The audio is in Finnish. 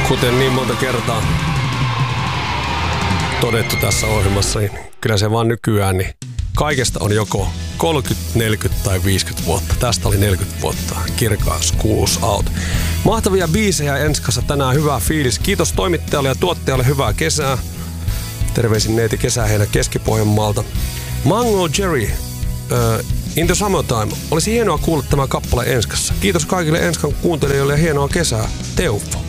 Kuten niin monta kertaa todettu tässä ohjelmassa, niin kyllä se vaan nykyään, niin kaikesta on joko 30, 40 tai 50 vuotta. Tästä oli 40 vuotta. Kirkaus kuulus out. Mahtavia biisejä Enskassa tänään, hyvää fiilis. Kiitos toimittajalle ja tuottajalle, hyvää kesää. Terveisin neiti Kesäheinä Keski-Pohjanmaalta. Mango Jerry, In the Summertime. Olisi hienoa kuulla tämä kappale Enskassa. Kiitos kaikille Enskan kuuntelijoille ja hienoa kesää. Teufo.